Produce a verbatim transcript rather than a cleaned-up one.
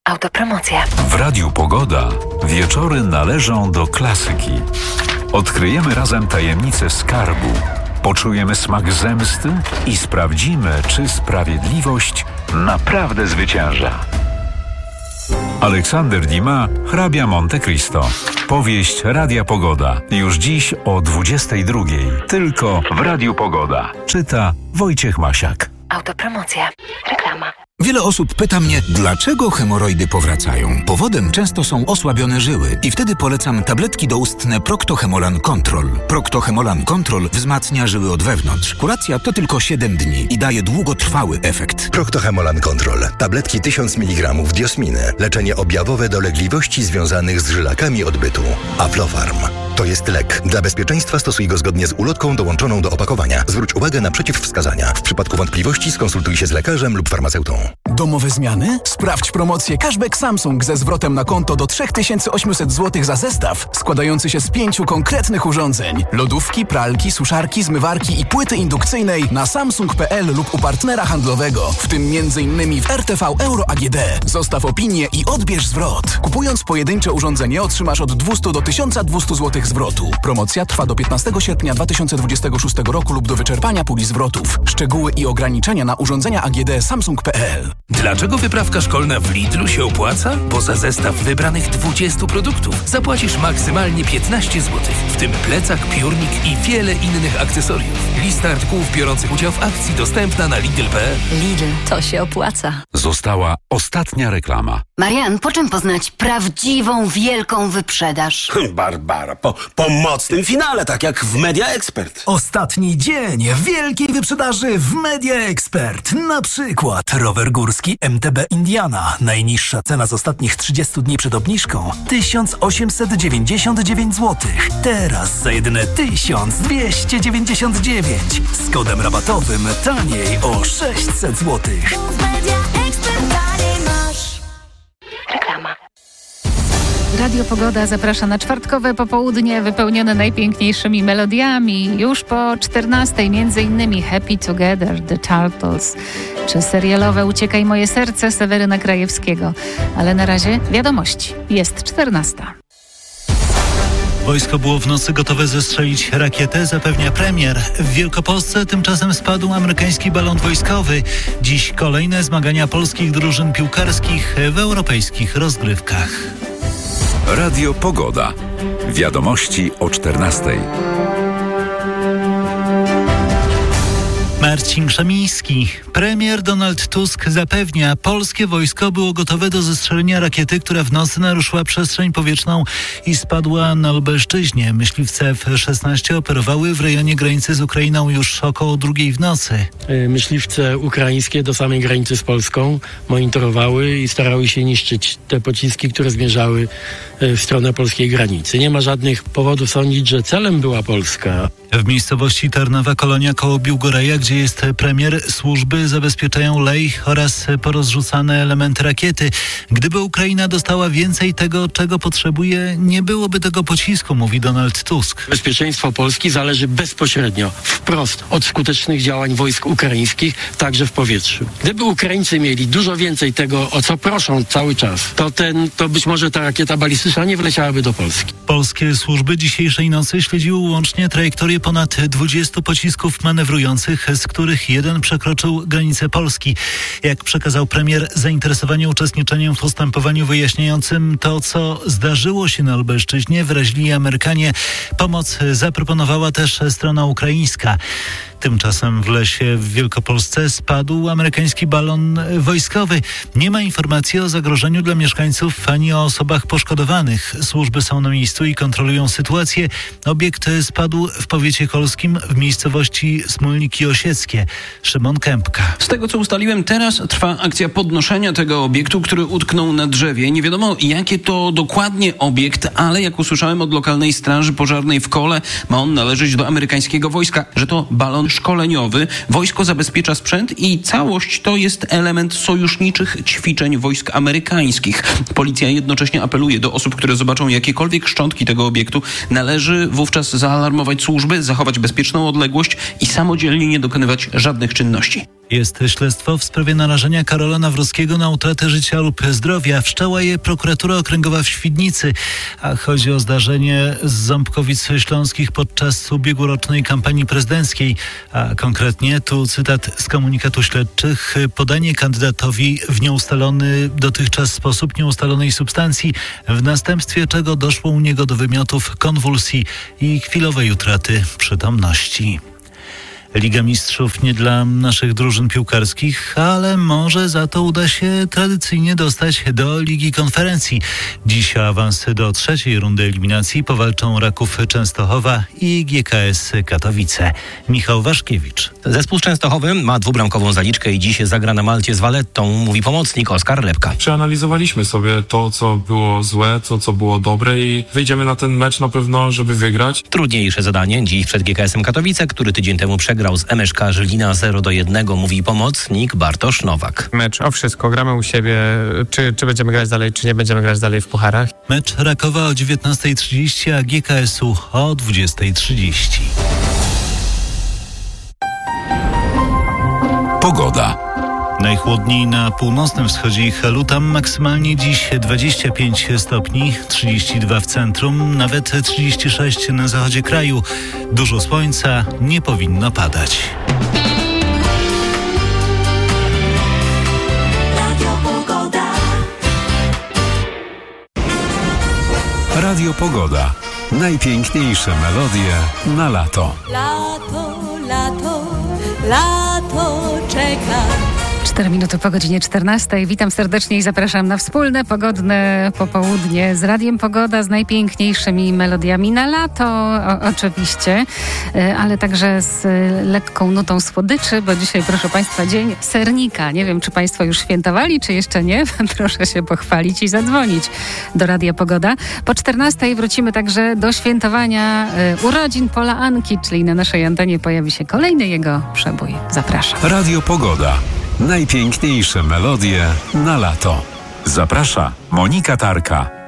Autopromocja. W Radiu Pogoda wieczory należą do klasyki. Odkryjemy razem tajemnicę skarbu, poczujemy smak zemsty i sprawdzimy, czy sprawiedliwość naprawdę zwycięża. Aleksander Dumas, hrabia Monte Cristo. Powieść Radia Pogoda. Już dziś o dwudziestej drugiej. Tylko w Radiu Pogoda. Czyta Wojciech Masiak. Autopromocja. Reklama. Wiele osób pyta mnie, dlaczego hemoroidy powracają. Powodem często są osłabione żyły i wtedy polecam tabletki doustne Procto-Hemolan Control. Procto-Hemolan Control wzmacnia żyły od wewnątrz. Kuracja to tylko siedem dni i daje długotrwały efekt. Procto-Hemolan Control. Tabletki tysiąc miligramów diosminy. Leczenie objawowe dolegliwości związanych z żylakami odbytu. Aflofarm. To jest lek. Dla bezpieczeństwa stosuj go zgodnie z ulotką dołączoną do opakowania. Zwróć uwagę na przeciwwskazania. W przypadku wątpliwości skonsultuj się z lekarzem lub farmaceutą. Domowe zmiany? Sprawdź promocję Cashback Samsung ze zwrotem na konto do trzy tysiące osiemset złotych za zestaw składający się z pięciu konkretnych urządzeń. Lodówki, pralki, suszarki, zmywarki i płyty indukcyjnej na samsung kropka p l lub u partnera handlowego, w tym między innymi w R T V Euro A G D. Zostaw opinię i odbierz zwrot. Kupując pojedyncze urządzenie otrzymasz od dwieście do tysiąca dwustu złotych zwrotu. Promocja trwa do piętnastego sierpnia dwa tysiące dwudziestego szóstego roku lub do wyczerpania puli zwrotów. Szczegóły i ograniczenia na urządzenia A G D samsung kropka p l. Dlaczego wyprawka szkolna w Lidlu się opłaca? Bo za zestaw wybranych dwudziestu produktów zapłacisz maksymalnie piętnaście złotych, w tym plecak, piórnik i wiele innych akcesoriów. Lista artykułów biorących udział w akcji dostępna na lidl kropka p l. Lidl, to się opłaca. Została ostatnia reklama. Marian, po czym poznać prawdziwą, wielką wyprzedaż? Barbara, po, po mocnym finale, tak jak w Media Expert. Ostatni dzień wielkiej wyprzedaży w Media Expert. Na przykład rower górski M T B Indiana. Najniższa cena z ostatnich trzydziestu dni przed obniżką tysiąc osiemset dziewięćdziesiąt dziewięć złotych. Teraz za jedyne tysiąc dwieście dziewięćdziesiąt dziewięć. Z kodem rabatowym taniej o sześćset złotych. Reklama. Radio Pogoda zaprasza na czwartkowe popołudnie wypełnione najpiękniejszymi melodiami. Już po czternastej między innymi Happy Together, The Turtles, czy serialowe Uciekaj moje serce Seweryna Krajewskiego. Ale na razie wiadomości. Jest czternasta. Wojsko było w nocy gotowe zestrzelić rakietę, zapewnia premier. W Wielkopolsce tymczasem spadł amerykański balon wojskowy. Dziś kolejne zmagania polskich drużyn piłkarskich w europejskich rozgrywkach. Radio Pogoda. Wiadomości o czternastej. Marcin Krzemiński. Premier Donald Tusk zapewnia, polskie wojsko było gotowe do zestrzelenia rakiety, która w nocy naruszyła przestrzeń powietrzną i spadła na Lubelszczyźnie. Myśliwce F szesnaście operowały w rejonie granicy z Ukrainą już około drugiej w nocy. Myśliwce ukraińskie do samej granicy z Polską monitorowały i starały się niszczyć te pociski, które zmierzały w stronę polskiej granicy. Nie ma żadnych powodów sądzić, że celem była Polska. W miejscowości Tarnowa Kolonia koło Biłgoraja, gdzie jest premier, służby zabezpieczają lej oraz porozrzucane elementy rakiety. Gdyby Ukraina dostała więcej tego, czego potrzebuje, nie byłoby tego pocisku, mówi Donald Tusk. Bezpieczeństwo Polski zależy bezpośrednio, wprost od skutecznych działań wojsk ukraińskich, także w powietrzu. Gdyby Ukraińcy mieli dużo więcej tego, o co proszą cały czas, to, ten, to być może ta rakieta balistyczna nie wleciałaby do Polski. Polskie służby dzisiejszej nocy śledziły łącznie trajektorię ponad dwudziestu pocisków manewrujących, z których jeden przekroczył granicę Polski. Jak przekazał premier, zainteresowanie uczestniczeniem w postępowaniu wyjaśniającym to, co zdarzyło się na Lubelszczyźnie, wyrazili Amerykanie. Pomoc zaproponowała też strona ukraińska. Tymczasem w lesie w Wielkopolsce spadł amerykański balon wojskowy. Nie ma informacji o zagrożeniu dla mieszkańców ani o osobach poszkodowanych. Służby są na miejscu i kontrolują sytuację. Obiekt spadł w powiecie kolskim w miejscowości Smólniki Osieckie. Szymon Kępka. Z tego, co ustaliłem, teraz trwa akcja podnoszenia tego obiektu, który utknął na drzewie. Nie wiadomo, jaki to dokładnie obiekt, ale jak usłyszałem od lokalnej straży pożarnej w Kole, ma on należeć do amerykańskiego wojska, że to balon cały szkoleniowy. Wojsko zabezpiecza sprzęt i całość to jest element sojuszniczych ćwiczeń wojsk amerykańskich. Policja jednocześnie apeluje do osób, które zobaczą jakiekolwiek szczątki tego obiektu. Należy wówczas zaalarmować służby, zachować bezpieczną odległość i samodzielnie nie dokonywać żadnych czynności. Jest śledztwo w sprawie narażenia Karola Nawrockiego na utratę życia lub zdrowia. Wszczęła je prokuratura okręgowa w Świdnicy, a chodzi o zdarzenie z Ząbkowic Śląskich podczas ubiegłorocznej kampanii prezydenckiej. A konkretnie, tu cytat z komunikatu śledczych, podanie kandydatowi w nieustalony dotychczas sposób nieustalonej substancji, w następstwie czego doszło u niego do wymiotów, konwulsji i chwilowej utraty przytomności. Liga Mistrzów nie dla naszych drużyn piłkarskich, ale może za to uda się tradycyjnie dostać do Ligi Konferencji. Dziś o awans do trzeciej rundy eliminacji powalczą Raków Częstochowa i G K S Katowice. Michał Waszkiewicz. Zespół z Częstochowy ma dwubramkową zaliczkę i dziś zagra na Malcie z Valettą, mówi pomocnik Oskar Lepka. Przeanalizowaliśmy sobie to, co było złe, to, co było dobre i wyjdziemy na ten mecz na pewno, żeby wygrać. Trudniejsze zadanie dziś przed G K S-em Katowice, który tydzień temu przegrał Grał z M S K Żylina zero do jednego, mówi pomocnik Bartosz Nowak. Mecz o wszystko, gramy u siebie, czy, czy będziemy grać dalej, czy nie będziemy grać dalej w pucharach. Mecz Rakowa o dziewiętnasta trzydzieści, a G K S-u o dwudziesta trzydzieści. Pogoda. Najchłodniej na północnym wschodzie i Helu, tam maksymalnie dziś dwadzieścia pięć stopni, trzydzieści dwa w centrum, nawet trzydzieści sześć na zachodzie kraju. Dużo słońca, nie powinno padać. Radio Pogoda. Najpiękniejsze melodie na lato. Lato, lato, lato czeka. cztery minuty po godzinie czternastej. Witam serdecznie i zapraszam na wspólne, pogodne popołudnie z Radiem Pogoda, z najpiękniejszymi melodiami na lato o, oczywiście, ale także z lekką nutą słodyczy, bo dzisiaj, proszę Państwa, dzień sernika. Nie wiem, czy Państwo już świętowali, czy jeszcze nie. Proszę się pochwalić i zadzwonić do Radia Pogoda. Po czternastej wrócimy także do świętowania urodzin Pola Anki, czyli na naszej antenie pojawi się kolejny jego przebój. Zapraszam. Radio Pogoda. Najpiękniejsze melodie na lato. Zaprasza Monika Tarka.